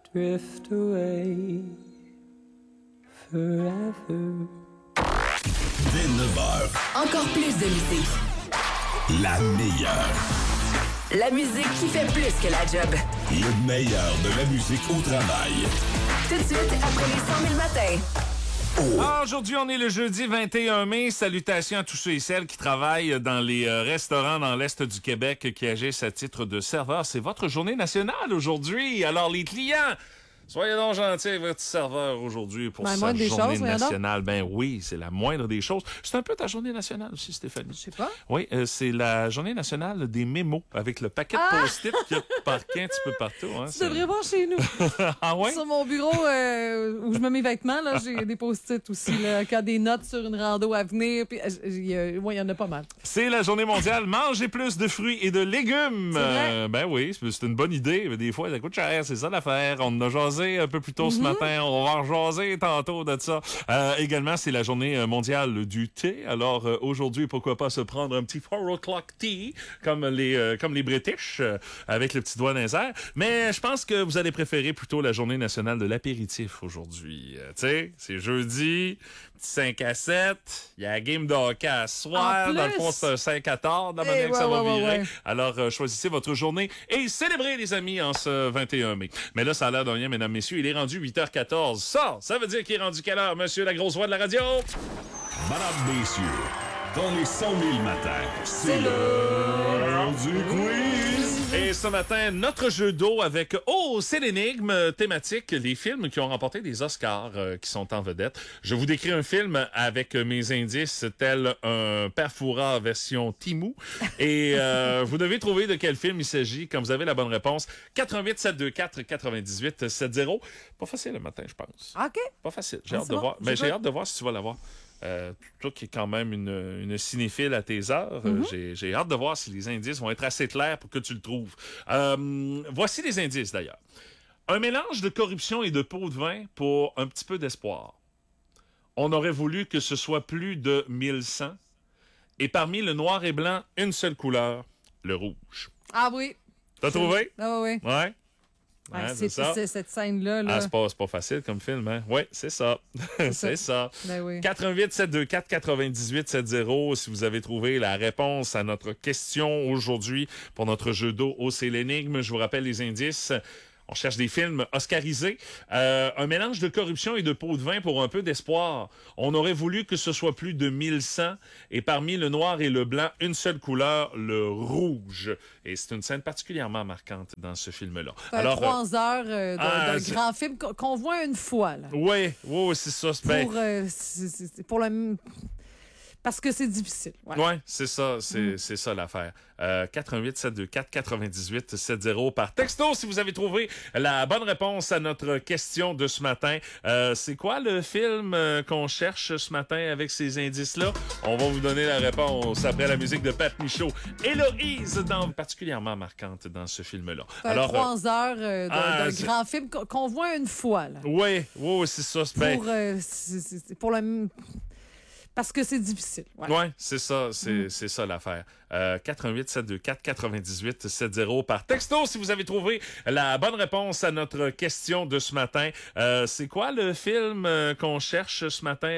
drift away forever. Dès 9h, Encore plus de musique. la meilleure. La musique qui fait plus que la job. Le meilleur de la musique au travail. Tout de suite, après les 100 000 matins. Ah, aujourd'hui, on est le jeudi 21 mai. Salutations à tous ceux et celles qui travaillent dans les restaurants dans l'Est du Québec qui agissent à titre de serveur. C'est votre journée nationale aujourd'hui. Alors, les clients, soyez donc gentils avec votre serveur aujourd'hui pour sa journée nationale. Ben oui, c'est la moindre des choses. C'est un peu ta journée nationale aussi, Stéphanie. Je sais pas. Oui, c'est la journée nationale des mémos avec le paquet de post-it qu'il y a parqué un petit peu partout. Hein, Tu devrais voir chez nous. Ah ouais? Sur mon bureau où je mets mes vêtements, là, j'ai des post-it aussi. Là, quand des notes sur une rando à venir. Puis, il y en a pas mal. C'est la journée mondiale Manger plus de fruits et de légumes. C'est vrai? Ben oui, c'est une bonne idée. Mais des fois, ça coûte cher. C'est ça l'affaire. On en a jasé un peu plus tôt ce matin. On va en jaser tantôt de ça. Également, c'est la journée mondiale du thé. Alors, aujourd'hui, pourquoi pas se prendre un petit 4 o'clock tea comme les British avec le petit doigt dans les airs. Mais je pense que vous allez préférer plutôt la journée nationale de l'apéritif aujourd'hui. Tu sais, c'est jeudi, petit 5 à 7. Il y a la game de hockey à soir. Dans le fond, c'est un 5 à tard. Dans la manière que ça va virer. Alors, choisissez votre journée et célébrez, les amis, en ce 21 mai. Mais là, ça a l'air de rien, mesdames, messieurs. Il est rendu 8h14. Ça veut dire qu'il est rendu quelle heure, monsieur la grosse voix de la radio? Madame, messieurs, dans les 100 000 matins, c'est l'heure du quiz. Et ce matin, notre jeu d'eau avec c'est l'énigme thématique, les films qui ont remporté des Oscars qui sont en vedette. Je vous décris un film avec mes indices tel un Père Fouras version Timou. Et vous devez trouver de quel film il s'agit quand vous avez la bonne réponse. 88 724 98 70. Pas facile le matin, je pense. OK. Pas facile. J'ai hâte de voir. Ben, j'ai hâte de voir si tu vas l'avoir. Toi qui es quand même une cinéphile à tes heures, j'ai hâte de voir si les indices vont être assez clairs pour que tu le trouves. Voici les indices d'ailleurs. Un mélange de corruption et de pot de vin pour un petit peu d'espoir. On aurait voulu que ce soit plus de 1100. Et parmi le noir et blanc, une seule couleur, le rouge. Ah oui. T'as trouvé? Ah oui. Ouais. Ouais, Hein, c'est ça. Cette scène-là. Là. Ah, c'est pas facile comme film, hein? Oui, c'est ça. C'est ça. Ben oui. 88 724 98 70 si vous avez trouvé la réponse à notre question aujourd'hui pour notre jeu d'eau C'est l'énigme. Je vous rappelle les indices. On cherche des films oscarisés. Un mélange de corruption et de pot de vin pour un peu d'espoir. On aurait voulu que ce soit plus de 1100. Et parmi le noir et le blanc, une seule couleur, le rouge. Et c'est une scène particulièrement marquante dans ce film-là. Alors, 3 heures d'un grand film qu'on voit une fois. Là. Oui, c'est ça. Pour le... Parce que c'est difficile. Ouais, c'est ça, c'est ça l'affaire. 88 724 98 70 par texto si vous avez trouvé la bonne réponse à notre question de ce matin. C'est quoi le film qu'on cherche ce matin avec ces indices-là? On va vous donner la réponse après la musique de Pat Michaud. Héloïse, particulièrement marquante dans ce film-là. Alors 3 heures d'un grand film qu'on voit une fois. Là. Oui, c'est ça. Pour le... Parce que c'est difficile. Ouais, c'est ça, c'est ça l'affaire. 88 724 98 70 par texto si vous avez trouvé la bonne réponse à notre question de ce matin. C'est quoi le film qu'on cherche ce matin